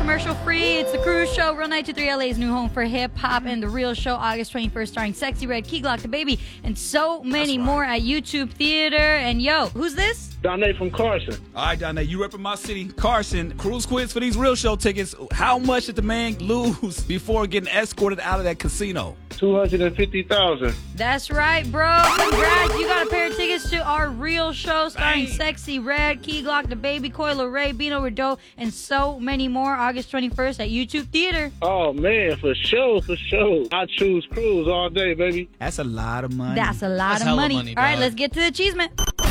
commercial free. It's The Cruise Show, Real 923 LA's new home for hip-hop, and The Real Show, August 21st, starring Sexy Red, Key Glock, the Baby, and so many more at YouTube Theater. And yo, who's this? Donnie from Carson. All right, Donnie, you repping my city, Carson. Cruise quiz for these Real Show tickets. How much did the man lose before getting escorted out of that casino? $250,000. That's right, bro. Congrats. You got a pair of tickets to our Real Show starring Sexy Red, Key Glock, the Baby, Coil Ray, Bino Rideau, and so many more, August 21st at YouTube Theater. Oh, man, for sure. I choose Cruise all day, baby. That's a lot of money. That's a lot of hella money. money, All right, dog. let's get to the Cheesemate.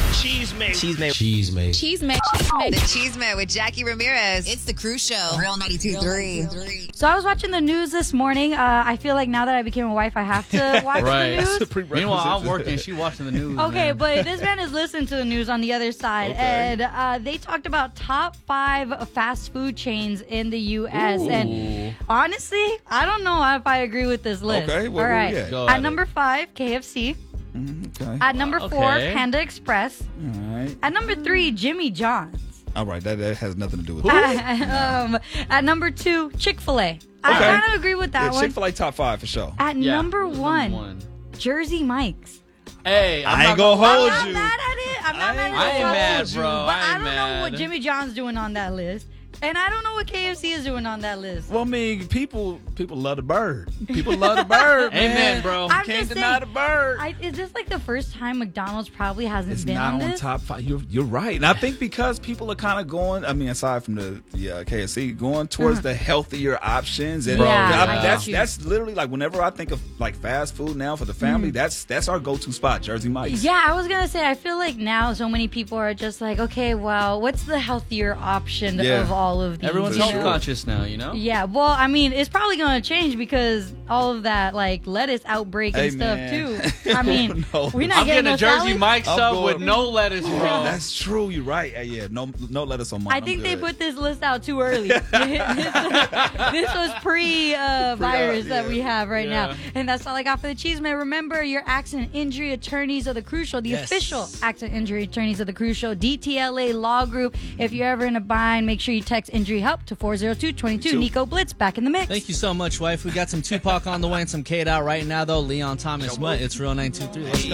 The Cheesemate with Jackie Ramirez. It's the Cruise Show. Real 92.3. So I was watching the news this morning. I feel like now that I became a wife, I have to watch Right. the news. Meanwhile, I'm working. She watching the news. Okay, man. but this man is listening to the news on the other side, and they talked about top 5 fast food chains in the U.S. And honestly, I don't know if I agree with this list. Okay, all right. we at? Go At at number 5, KFC. Okay. At number 4, Okay. Panda Express. All right. At number 3, Jimmy John's. All right, that has nothing to do with it. At number 2, Chick-fil-A. I kind of agree with that one. Chick-fil-A top 5 for sure. At Yeah, number who's 1, Jersey Mike's. Hey, I ain't gonna hold I'm you. not mad at it. I'm not mad at it. I ain't mad, bro. But I ain't don't know what mad. Jimmy John's doing on that list. And I don't know what KFC is doing on that list. Well, I mean, people love the bird. People love the bird, man. Amen, bro. I'm Can't just deny saying, the bird. is this like the first time McDonald's probably hasn't It's been not on on this? top 5. You're right. And I think because people are kind of going, I mean, aside from the KFC, going towards the healthier options. And Yeah, I get you. that's literally like whenever I think of like fast food now for the family, that's our go-to spot, Jersey Mike's. Yeah, I was going to say, I feel like now so many people are just like, okay, well, what's the healthier option of all of these? Everyone's you health know? conscious now, you know? Yeah, well, I mean, it's probably going to change because all of that, like, lettuce outbreak and Hey, stuff, man. too. I mean, No. we're not I'm getting getting a no Jersey salad? Mike's I'm sub going- with no lettuce, bro. That's true. You're right. Yeah, no lettuce on mine. I think I'm they good. put this list out too early. this was pre-virus that we have right now. And that's all I got for the Cheeseman. Remember, your accident injury attorneys of the Cruise Show, the official accident injury attorneys of the Cruise Show, DTLA Law Group. If you're ever in a bind, make sure you text injury help to 40222. Nico Blitz back in the mix. Thank you so much, wife. We got some Tupac on the way and some Kate out right now, though. Leon Thomas, what? It's Real 923. Let's go.